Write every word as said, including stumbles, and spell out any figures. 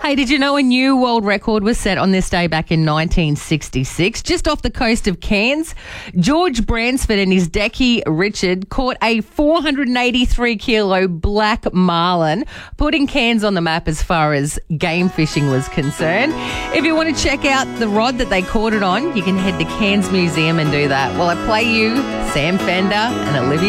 Hey, did you know a new world record was set on this day back in nineteen sixty-six, just off the coast of Cairns? George Bransford and his decky Richard caught a four hundred eighty-three kilo black marlin, putting Cairns on the map as far as game fishing was concerned. If you want to check out the rod that they caught it on, you can head to Cairns Museum and do that. While I play you Sam Fender and Olivia